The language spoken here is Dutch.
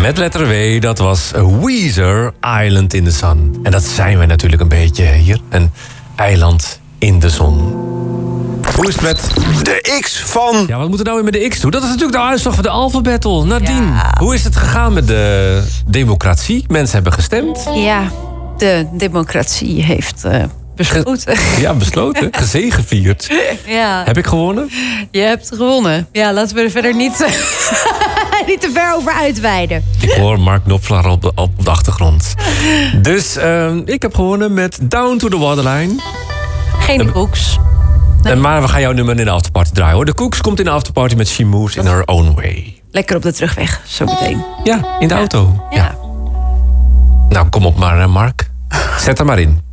Met letter W, dat was Weezer, Island in the Sun. En dat zijn we natuurlijk een beetje hier. Een eiland in de zon. Hoe is het met de X van... Ja, wat moet er nou weer met de X doen? Dat is natuurlijk de uitslag van de Alpha Battle. Nadine, Ja. hoe is het gegaan met de democratie? Mensen hebben gestemd. Ja, de democratie heeft besloten. Ja, besloten. Gezegevierd. Ja, Heb ik gewonnen? je hebt gewonnen. Ja, laten we er verder niet te ver over uitweiden. Ik hoor Mark Knopfler op de achtergrond. Dus ik heb gewonnen met Down to the Waterline. Geen koeks. Maar we gaan jouw nummer in de afterparty draaien, hoor. De Cooks komt in de afterparty met She Moves in Her Own Way. Lekker op de terugweg, zo meteen. Ja, in de auto. Ja. Nou, kom op maar, Mark. Zet er maar in.